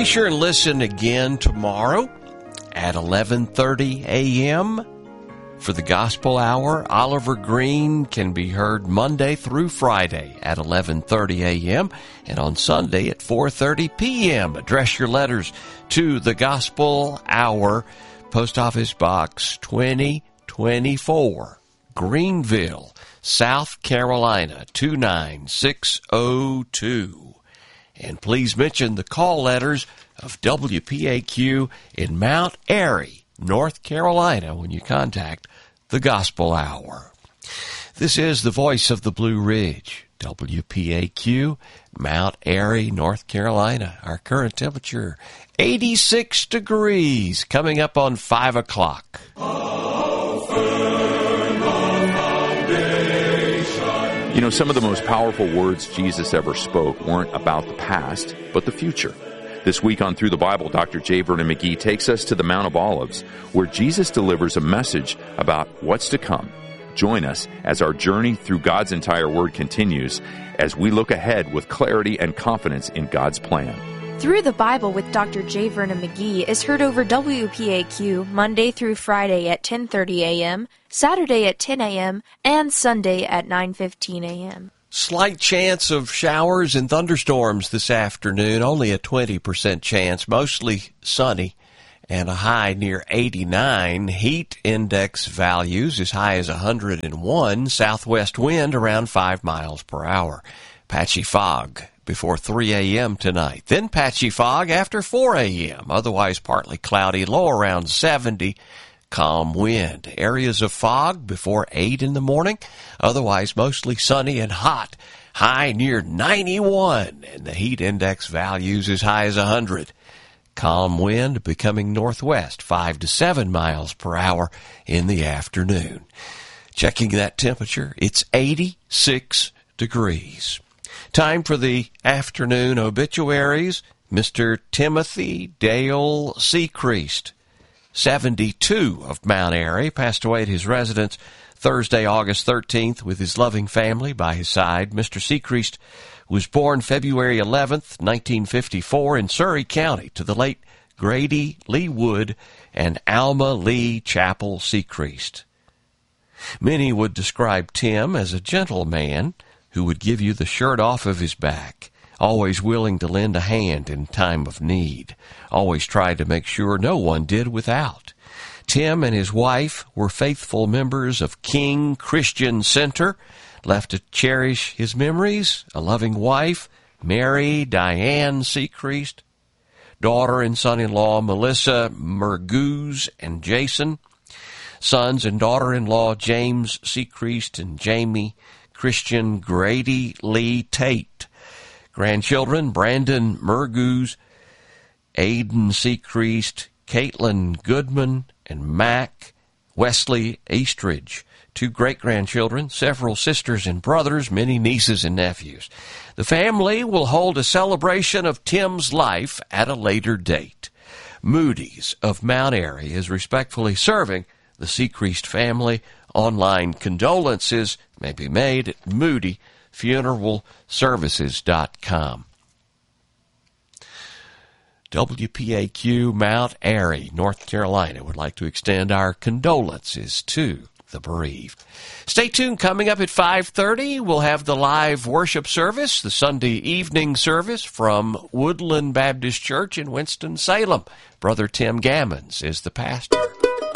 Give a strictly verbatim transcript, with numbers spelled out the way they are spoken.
sure and listen again tomorrow at eleven thirty a.m. for the Gospel Hour. Oliver Green can be heard Monday through Friday at eleven thirty a.m. and on Sunday at four thirty p.m. Address your letters to the Gospel Hour, Post Office Box twenty twenty-four, Greenville, South Carolina, two nine six oh two. And please mention the call letters of W P A Q in Mount Airy, North Carolina, when you contact the Gospel Hour. This is the voice of the Blue Ridge, W P A Q, Mount Airy, North Carolina. Our current temperature, eighty-six degrees, coming up on five o'clock. You know, some of the most powerful words Jesus ever spoke weren't about the past, but the future. This week on Through the Bible, Doctor J. Vernon McGee takes us to the Mount of Olives, where Jesus delivers a message about what's to come. Join us as our journey through God's entire Word continues as we look ahead with clarity and confidence in God's plan. Through the Bible with Doctor J. Vernon McGee is heard over W P A Q Monday through Friday at ten thirty a.m., Saturday at ten a.m., and Sunday at nine fifteen a.m. Slight chance of showers and thunderstorms this afternoon, only a twenty percent chance, mostly sunny, and a high near eighty-nine. Heat index values as high as one hundred one, southwest wind around five miles per hour. Patchy fog before three a.m. tonight. Then patchy fog after four a.m., otherwise partly cloudy, low around seventy. Calm wind. Areas of fog before eight in the morning, otherwise mostly sunny and hot. High near ninety-one, and the heat index values as high as one hundred. Calm wind becoming northwest, five to seven miles per hour in the afternoon. Checking that temperature, it's eighty-six degrees. Time for the afternoon obituaries. Mister Timothy Dale Secreast, seventy-two, of Mount Airy, passed away at his residence Thursday, August thirteenth, with his loving family by his side. Mister Secreast was born February eleventh, nineteen fifty-four, in Surry County to the late Grady Lee Wood and Alma Lee Chapel Secreast. Many would describe Tim as a gentle man who would give you the shirt off of his back, always willing to lend a hand in time of need, always tried to make sure no one did without. Tim and his wife were faithful members of King Christian Center, left to cherish his memories, a loving wife, Mary Diane Secreast, daughter and son-in-law Melissa Merguz and Jason, sons and daughter-in-law James Secreast and Jamie Christian Grady Lee Tate, grandchildren Brandon Merguz, Aiden Secreast, Caitlin Goodman, and Mac Wesley Eastridge, two great-grandchildren, several sisters and brothers, many nieces and nephews. The family will hold a celebration of Tim's life at a later date. Moody's of Mount Airy is respectfully serving the Secreast family. Online condolences may be made at moody funeral services dot com. W P A Q Mount Airy, North Carolina, would like to extend our condolences to the bereaved. Stay tuned. Coming up at five thirty, we'll have the live worship service, the Sunday evening service from Woodland Baptist Church in Winston-Salem. Brother Tim Gammons is the pastor.